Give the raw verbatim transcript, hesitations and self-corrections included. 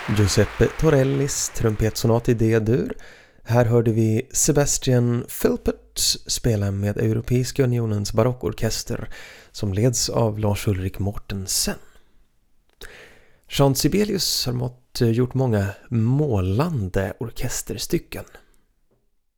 Giuseppe Torellis trumpetsonat i D-dur. Här hörde vi Sebastian Philpott spela med Europeiska unionens barockorkester som leds av Lars-Ulrik Mortensen. Jean Sibelius har mått gjort många målande orkesterstycken.